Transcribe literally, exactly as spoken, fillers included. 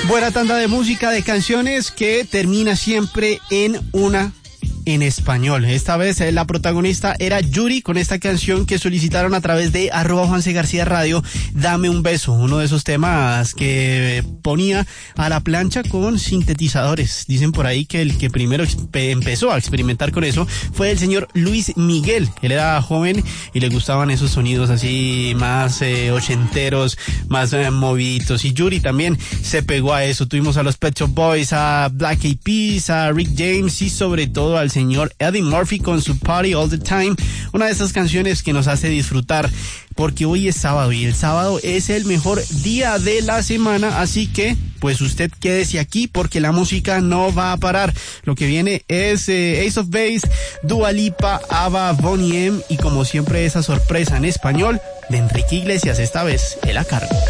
Buena tanda de música, de canciones que termina siempre en una en español. Esta vez eh, la protagonista era Yuri con esta canción que solicitaron a través de arroba Juanse García Radio, Dame un beso, uno de esos temas que ponía a la plancha con sintetizadores. Dicen por ahí que el que primero empezó a experimentar con eso fue el señor Luis Miguel. Él era joven y le gustaban esos sonidos así más eh, ochenteros, más eh, moviditos, y Yuri también se pegó a eso. Tuvimos a los Pet Shop Boys, a Black Eyed Peas, a Rick James y sobre todo al señor Eddie Murphy con su Party All the Time, una de esas canciones que nos hace disfrutar, porque hoy es sábado y el sábado es el mejor día de la semana, así que pues usted quédese aquí porque la música no va a parar. Lo que viene es eh, Ace of Base, Dua Lipa, Ava, Boney M y como siempre esa sorpresa en español de Enrique Iglesias, esta vez el a cargo.